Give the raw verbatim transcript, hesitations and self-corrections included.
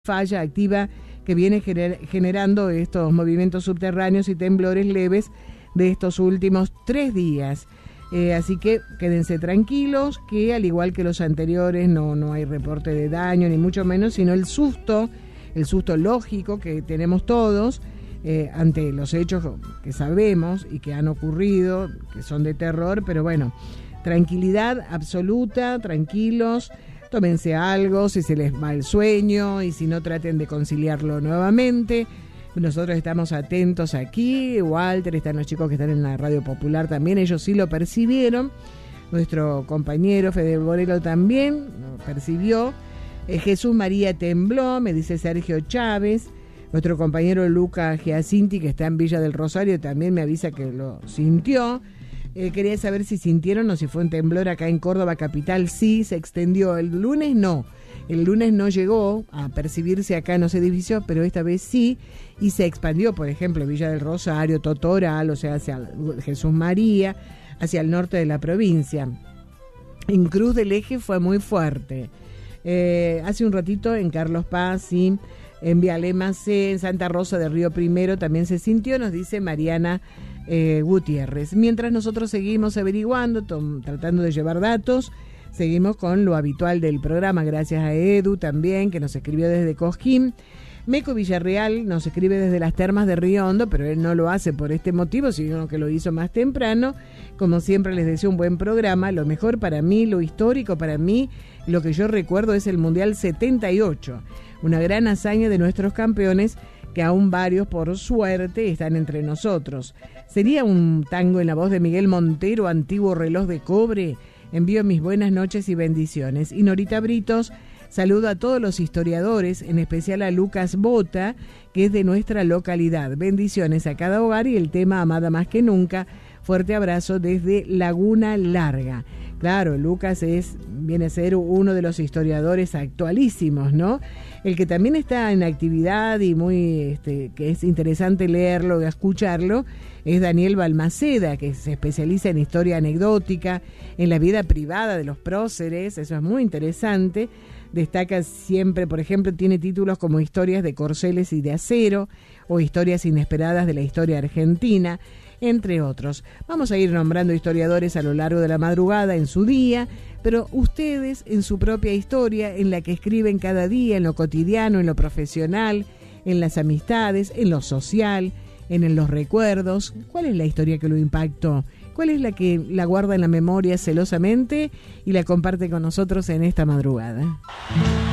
falla activa que viene gener, generando estos movimientos subterráneos y temblores leves de estos últimos tres días. Eh, así que quédense tranquilos, que al igual que los anteriores no, no hay reporte de daño, ni mucho menos, sino el susto, el susto lógico que tenemos todos eh, ante los hechos que sabemos y que han ocurrido, que son de terror, pero bueno, tranquilidad absoluta, tranquilos. Tómense algo si se les va el sueño y si no, traten de conciliarlo nuevamente. Nosotros estamos atentos aquí. Walter, están los chicos que están en la Radio Popular también, ellos sí lo percibieron. Nuestro compañero Fede Borelo también lo percibió. Eh, Jesús María tembló, me dice Sergio Chávez. Nuestro compañero Luca Giacinti, que está en Villa del Rosario, también me avisa que lo sintió. Eh, quería saber si sintieron o si fue un temblor acá en Córdoba capital. Sí, se extendió. El lunes no. El lunes no llegó a percibirse acá en los edificios, pero esta vez sí. Y se expandió, por ejemplo, Villa del Rosario, Totoral, o sea, hacia Jesús María, hacia el norte de la provincia. En Cruz del Eje fue muy fuerte. Eh, hace un ratito en Carlos Paz, sí. En Vialema C, en Santa Rosa de Río Primero también se sintió, nos dice Mariana Eh, Gutiérrez. Mientras nosotros seguimos averiguando, tom, tratando de llevar datos, seguimos con lo habitual del programa, gracias a Edu también, que nos escribió desde Cosquín. Meco Villarreal nos escribe desde las Termas de Río Hondo, pero él no lo hace por este motivo, sino que lo hizo más temprano. Como siempre les deseo un buen programa. Lo mejor para mí, lo histórico para mí, lo que yo recuerdo es el Mundial setenta y ocho, una gran hazaña de nuestros campeones, que aún varios, por suerte, están entre nosotros. ¿Sería un tango en la voz de Miguel Montero, Antiguo Reloj de Cobre? Envío mis buenas noches y bendiciones. Y Norita Britos, saludo a todos los historiadores, en especial a Lucas Bota, que es de nuestra localidad. Bendiciones a cada hogar y el tema Amada Más que Nunca. Fuerte abrazo desde Laguna Larga. Claro, Lucas es, viene a ser uno de los historiadores actualísimos, ¿no? El que también está en actividad y muy, este, que es interesante leerlo y escucharlo, es Daniel Balmaceda, que se especializa en historia anecdótica, en la vida privada de los próceres, eso es muy interesante. Destaca siempre, por ejemplo, tiene títulos como Historias de Corceles y de Acero o Historias Inesperadas de la Historia Argentina, entre otros. Vamos a ir nombrando historiadores a lo largo de la madrugada en su día, pero ustedes en su propia historia, en la que escriben cada día, en lo cotidiano, en lo profesional, en las amistades, en lo social, en los recuerdos, ¿cuál es la historia que lo impactó? ¿Cuál es la que la guarda en la memoria celosamente y la comparte con nosotros en esta madrugada?